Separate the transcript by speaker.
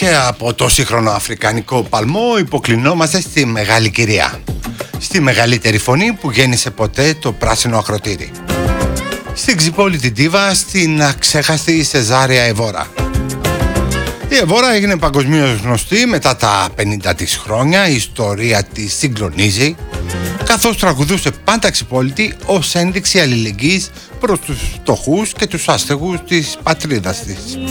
Speaker 1: Και από το σύγχρονο αφρικανικό παλμό υποκλεινόμαστε στη μεγάλη κυρία, στη μεγαλύτερη φωνή που γέννησε ποτέ το πράσινο ακροτήρι, στην ξυπόλυτη ντίβα, στην αξέχαστη Σεζάρια Εβόρα. Η Εβόρα έγινε παγκοσμίως γνωστή μετά τα 50 της χρόνια, η ιστορία της συγκλονίζει, καθώς τραγουδούσε πάντα ξυπόλυτη ως ένδειξη αλληλεγγύης προς τους φτωχούς και τους άστεγους της πατρίδας της.